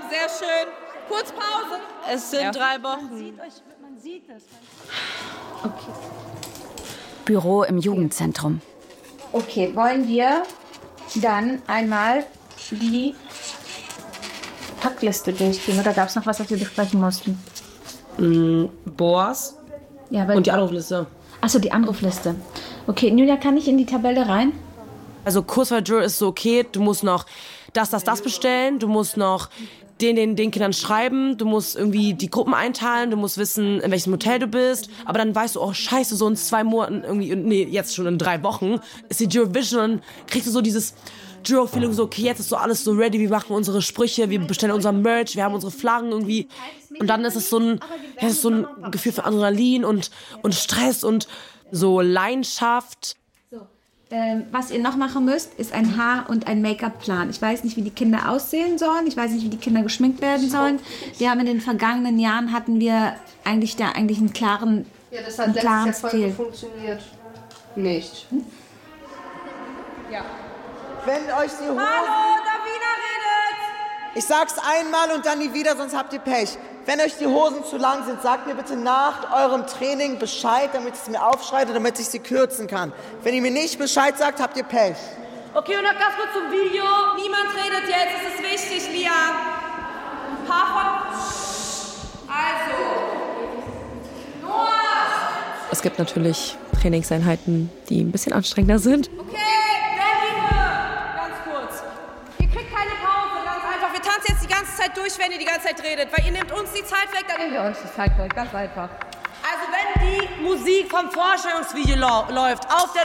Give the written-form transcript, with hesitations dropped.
sehr schön. Kurz Pause. Es sind 3 Wochen. Man sieht das. Okay. Büro im Jugendzentrum. Okay, wollen wir dann einmal die Packliste durchgehen? Oder gab es noch was wir besprechen mussten? Boas Ja, und die Anrufliste. Achso, die Anrufliste. Okay, Julia, kann ich in die Tabelle rein? Also Kursverhör ist so okay, du musst noch das bestellen, du musst noch den Kindern schreiben, du musst irgendwie die Gruppen einteilen, du musst wissen, in welchem Hotel du bist, aber dann weißt du, oh scheiße, so in 2 Monaten irgendwie, nee, jetzt schon in 3 Wochen ist die Eurovision und dann kriegst du so dieses Euro-Feeling, so okay, jetzt ist so alles so ready, wir machen unsere Sprüche, wir bestellen unser Merch, wir haben unsere Flaggen irgendwie und dann ist es so ein Gefühl von Adrenalin und Stress und so Leidenschaft. Was ihr noch machen müsst, ist ein Haar- und ein Make-up-Plan. Ich weiß nicht, wie die Kinder aussehen sollen. Ich weiß nicht, wie die Kinder geschminkt werden sollen. Wir haben in den vergangenen Jahren hatten wir eigentlich einen klaren Stil. Ja, das hat letztes Jahr voll funktioniert. Nicht. Ja. Wenn euch die Hosen... Hallo, Davina redet! Ich sag's einmal und dann nie wieder, sonst habt ihr Pech. Wenn euch die Hosen zu lang sind, sagt mir bitte nach eurem Training Bescheid, damit ich es mir aufschreibe, damit ich sie kürzen kann. Wenn ihr mir nicht Bescheid sagt, habt ihr Pech. Okay, und noch ganz kurz zum Video. Niemand redet jetzt, es ist wichtig, Liam. Ein paar von... Also. Noah! Es gibt natürlich Trainingseinheiten, die ein bisschen anstrengender sind. Okay, ganz kurz. Ihr kriegt keine Pause, ganz einfach. Wir tanzen jetzt die ganze Zeit durch, wenn ihr die ganze Zeit redet. Weil ihr nehmt uns die Zeit weg, dann nehmen wir euch die Zeit weg. Ganz einfach. Also wenn die Musik vom Vorstellungsvideo läuft auf der